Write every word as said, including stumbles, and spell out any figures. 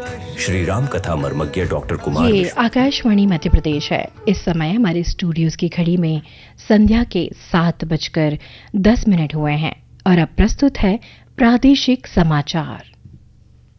श्री राम कथा मर्मज्ञ डॉक्टर कुमार ये मिश्र। आकाशवाणी मध्य प्रदेश है। इस समय हमारे स्टूडियोज की घड़ी में संध्या के सात बजकर दस मिनट हुए हैं और अब प्रस्तुत है प्रादेशिक समाचार।